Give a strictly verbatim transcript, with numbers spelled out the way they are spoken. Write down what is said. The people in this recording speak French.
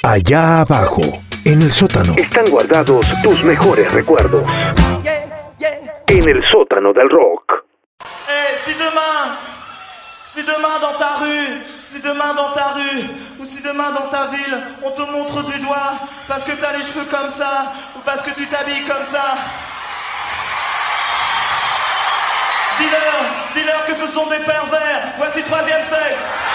Allá abajo, en el sótano, están guardados tus mejores recuerdos. En el sótano del rock. Eh, si demain, si demain dans ta rue, si demain dans ta rue, ou si demain dans ta ville, on te montre du doigt parce que t'as les cheveux comme ça, ou parce que tu t'habilles comme ça, dis-leur, dis-leur que ce sont des pervers. Voici Troisième Sexe.